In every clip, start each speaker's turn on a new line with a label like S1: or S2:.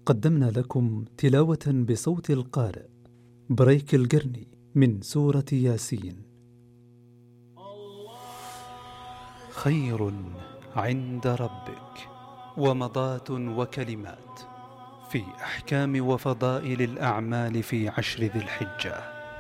S1: قدمنا لكم تلاوة بصوت القارئ بريك القرني من سورة ياسين. خير عند ربك ومضات وكلمات في أحكام وفضائل الأعمال في 10 ذي الحجة.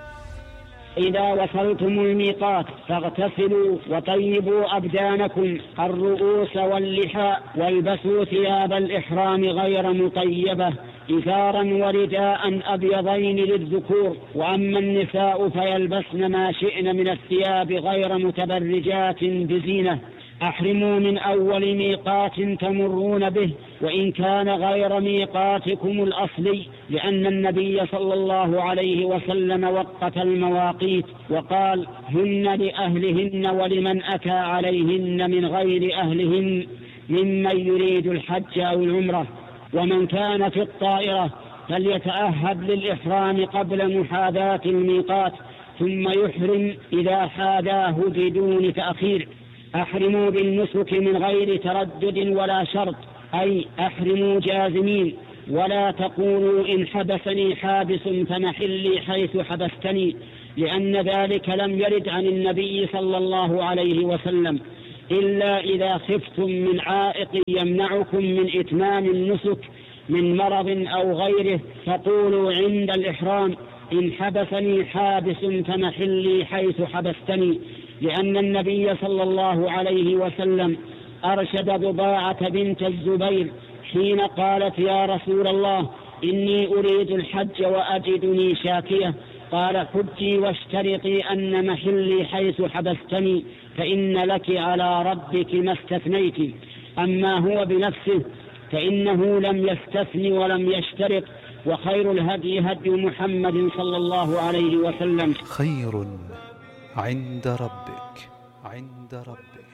S2: إذا وصلتم الميقات فاغتسلوا وطيبوا أبدانكم الرؤوس واللحى، والبسوا ثياب الإحرام غير مطيبة، إزارا ورداء أبيضين للذكور، وأما النساء فيلبسن ما شئن من الثياب غير متبرجات بزينة. أحرموا من أول ميقات تمرون به، وإن كان غير ميقاتكم الأصلي، لأن النبي صلى الله عليه وسلم وقت المواقيت وقال: هن لأهلهن ولمن أتى عليهن من غير أهلهن ممن يريد الحج أو العمرة. ومن كان في الطائرة فليتأهب للإحرام قبل محاذاة الميقات، ثم يحرم إذا حاذاه بدون تأخير. أحرموا بالنسك من غير تردد ولا شرط، أي أحرموا جازمين، ولا تقولوا إن حبسني حابس فمحلي حيث حبستني، لأن ذلك لم يرد عن النبي صلى الله عليه وسلم، إلا إذا خفتم من عائق يمنعكم من إتمام النسك من مرض أو غيره، فقولوا عند الإحرام: إن حبسني حابس فمحلي حيث حبستني، لأن النبي صلى الله عليه وسلم أرشد بضاعة بنت الزبير حين قالت: يا رسول الله، إني أريد الحج وأجدني شاكية. قال: حجي واشترطي أن محلي حيث حبستني، فإن لك على ربك ما استثنيت. أما هو بنفسه فإنه لم يستثن ولم يشترط، وخير الهدي هدي محمد صلى الله عليه وسلم.
S1: خير عند ربك